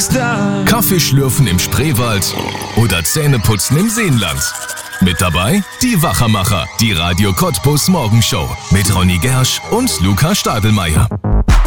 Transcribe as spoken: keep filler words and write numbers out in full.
Rockstar. Kaffee schlürfen im Spreewald oder Zähneputzen im Seenland. Mit dabei die Wachermacher, die Radio Cottbus Morgenshow mit Ronny Gersch und Luca Stadelmeier.